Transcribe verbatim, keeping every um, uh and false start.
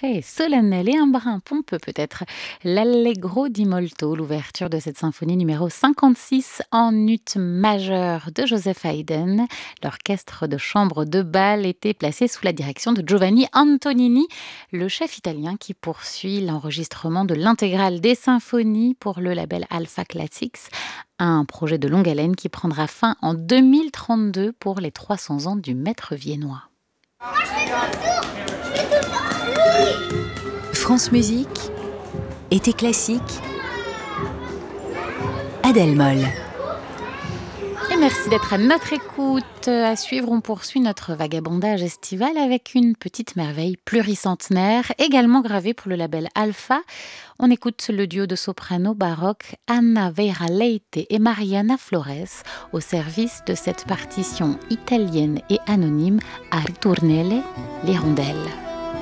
effet est solennelle et un brin pompeux peut-être. L'Allegro di Molto, l'ouverture de cette symphonie numéro cinquante-six en ut majeur de Joseph Haydn. L'orchestre de chambre de bal était placé sous la direction de Giovanni Antonini, le chef italien qui poursuit l'enregistrement de l'intégrale des symphonies pour le label Alpha Classics, un projet de longue haleine qui prendra fin en deux mille trente-deux pour les trois cents ans du maître viennois. France Musique, été classique, Adèle Moll. Et merci d'être à notre écoute. À suivre, on poursuit notre vagabondage estival avec une petite merveille pluricentenaire, également gravée pour le label Alpha. On écoute le duo de soprano baroque Anna Veira-Leite et Mariana Flores au service de cette partition italienne et anonyme A ritornelle, les rondelles.